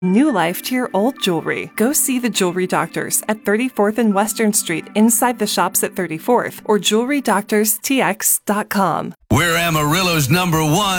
New life to your old jewelry. Go see the Jewelry Doctors at 34th and Western Street inside the shops at 34th or jewelrydoctorstx.com. We're Amarillo's #1